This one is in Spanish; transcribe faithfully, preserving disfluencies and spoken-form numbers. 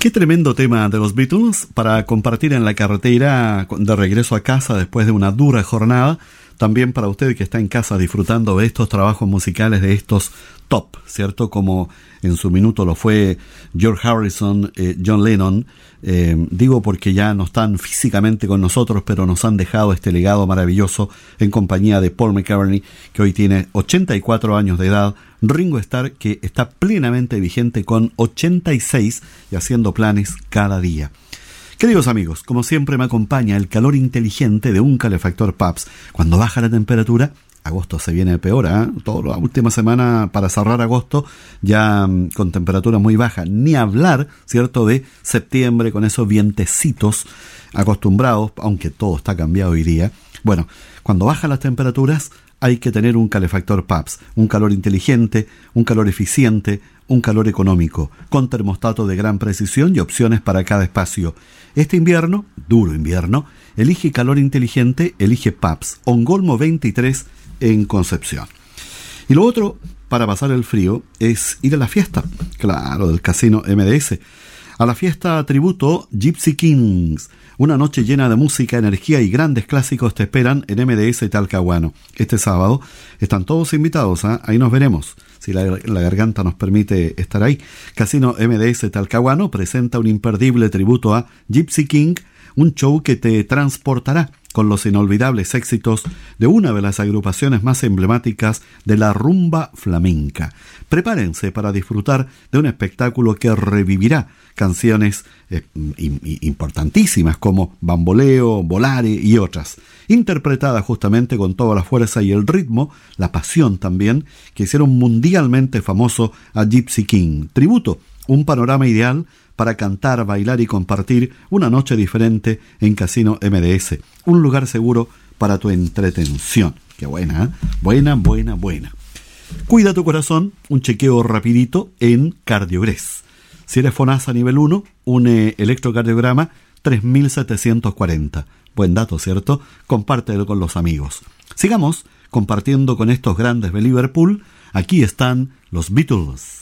Qué tremendo tema de los Beatles para compartir en la carretera de regreso a casa después de una dura jornada. También para usted que está en casa disfrutando de estos trabajos musicales, de estos top, ¿cierto? Como en su minuto lo fue George Harrison, eh, John Lennon. Eh, digo porque ya no están físicamente con nosotros, pero nos han dejado este legado maravilloso en compañía de Paul McCartney, que hoy tiene ochenta y cuatro años de edad. Ringo Starr, que está plenamente vigente con ochenta y seis y haciendo planes cada día. Queridos amigos, como siempre me acompaña el calor inteligente de un calefactor Pabst. Cuando baja la temperatura, agosto se viene peor, ¿eh? Toda la última semana para cerrar agosto, ya mmm, con temperatura muy baja. Ni hablar, ¿cierto?, de septiembre con esos vientecitos acostumbrados, aunque todo está cambiado hoy día. Bueno, cuando bajan las temperaturas, hay que tener un calefactor Pabst, un calor inteligente, un calor eficiente, un calor económico, con termostato de gran precisión y opciones para cada espacio. Este invierno, duro invierno, elige calor inteligente, elige Pabst, Ongolmo veintitrés en Concepción. Y lo otro, para pasar el frío, es ir a la fiesta, claro, del Casino M D S. A la fiesta tributo Gypsy Kings. Una noche llena de música, energía y grandes clásicos te esperan en M D S Talcahuano. Este sábado están todos invitados, ¿eh? Ahí nos veremos, si la, la garganta nos permite estar ahí. Casino M D S Talcahuano presenta un imperdible tributo a Gypsy King, un show que te transportará con los inolvidables éxitos de una de las agrupaciones más emblemáticas de la rumba flamenca. Prepárense para disfrutar de un espectáculo que revivirá canciones eh, importantísimas como Bamboleo, Volare y otras, interpretadas justamente con toda la fuerza y el ritmo, la pasión también, que hicieron mundialmente famoso a Gypsy King. Tributo, un panorama ideal para cantar, bailar y compartir una noche diferente en Casino M D S. Un lugar seguro para tu entretención. Qué buena, ¿eh? Buena, buena, buena. Cuida tu corazón, un chequeo rapidito en Cardiogres. Si eres FONASA nivel uno, un eh, electrocardiograma tres mil setecientos cuarenta. Buen dato, ¿cierto? Compártelo con los amigos. Sigamos compartiendo con estos grandes de Liverpool. Aquí están los Beatles.